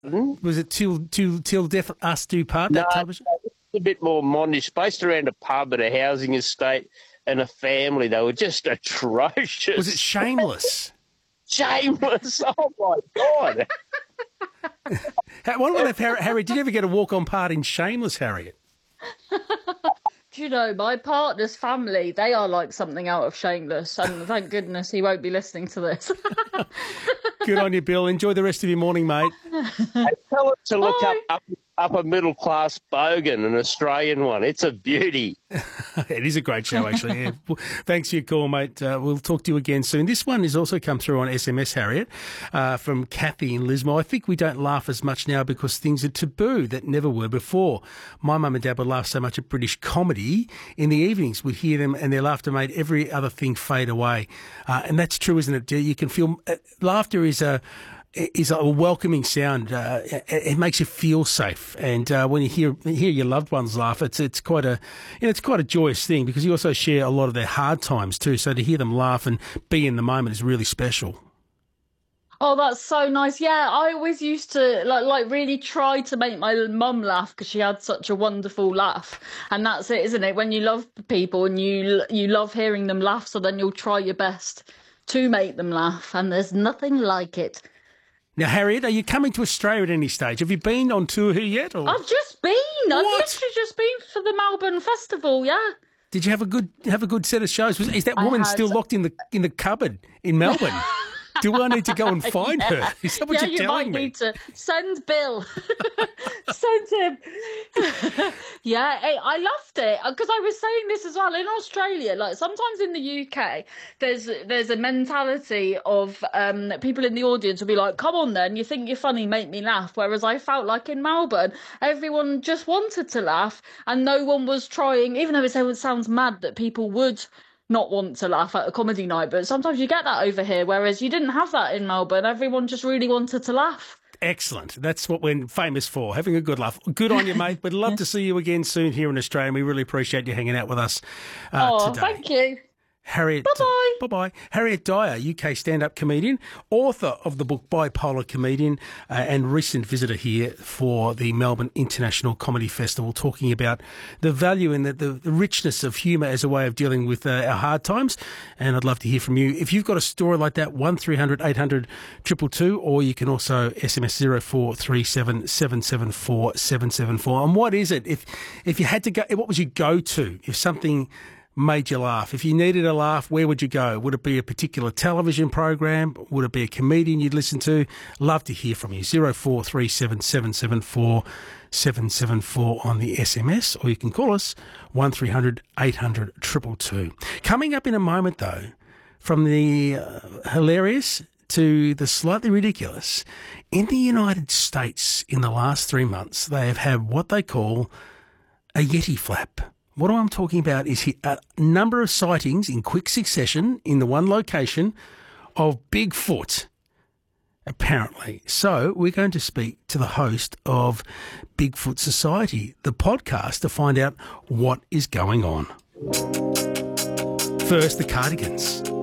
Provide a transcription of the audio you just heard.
Was it Till Death Us Do Part, that television? It's a bit more modern. Based around a pub at a housing estate and a family. They were just atrocious. Was it Shameless? Shameless. Oh, my God. What about Harriet? Did you ever get a walk-on part in Shameless, Harriet? Do you know, my partner's family, they are like something out of Shameless, and thank goodness he won't be listening to this. Good on you, Bill. Enjoy the rest of your morning, mate. Hey, tell it to look up Upper Middle Class Bogan, an Australian one. It's a beauty. It is a great show, actually. Yeah. Thanks for your call, mate. We'll talk to you again soon. This one has also come through on SMS, Harriet, from Kathy in Lismore. I think we don't laugh as much now because things are taboo that never were before. My mum and dad would laugh so much at British comedy. In the evenings, we'd hear them and their laughter made every other thing fade away. And that's true, isn't it? You can feel laughter is a welcoming sound. It makes you feel safe, and when you hear your loved ones laugh, it's quite a joyous thing because you also share a lot of their hard times too. So to hear them laugh and be in the moment is really special. Oh, that's so nice. Yeah, I always used to like really try to make my mum laugh because she had such a wonderful laugh. And that's it, isn't it? When you love people and you love hearing them laugh, so then you'll try your best to make them laugh. And there's nothing like it. Now, Harriet, are you coming to Australia at any stage? Have you been on tour here yet? Or? I've just been. I've literally just been for the Melbourne Festival, yeah. Did you have a good set of shows? Is that woman still locked in the cupboard in Melbourne? Do I need to go and find her? Is that what you're telling me? Yeah, you might need to send Bill. Send him. Yeah, I loved it because I was saying this as well in Australia. Like sometimes in the UK, there's a mentality of people in the audience will be like, "Come on, then, you think you're funny, make me laugh." Whereas I felt like in Melbourne, everyone just wanted to laugh, and no one was trying, even though it sounds mad that people would not want to laugh at a comedy night, but sometimes you get that over here, whereas you didn't have that in Melbourne. Everyone just really wanted to laugh. Excellent. That's what we're famous for, having a good laugh. Good on you, mate. We'd love to see you again soon here in Australia, and we really appreciate you hanging out with us today. Thank you. Harriet, bye-bye. Harriet Dyer, UK stand-up comedian, author of the book Bipolar Comedian, and recent visitor here for the Melbourne International Comedy Festival, talking about the value and the richness of humour as a way of dealing with our hard times. And I'd love to hear from you. If you've got a story like that, 1300 800 222, or you can also SMS 0437 774 774. And what is it? If you had to go, what was your go-to if something made you laugh? If you needed a laugh, where would you go? Would it be a particular television program? Would it be a comedian you'd listen to? Love to hear from you. 0437 774 774 on the SMS, or you can call us 1300 800 222. Coming up in a moment, though, from the hilarious to the slightly ridiculous, in the United States in the last 3 months, they have had what they call a Yeti flap. What I'm talking about is a number of sightings in quick succession in the one location of Bigfoot, apparently. So we're going to speak to the host of Bigfoot Society, the podcast, to find out what is going on. First, the Cardigans.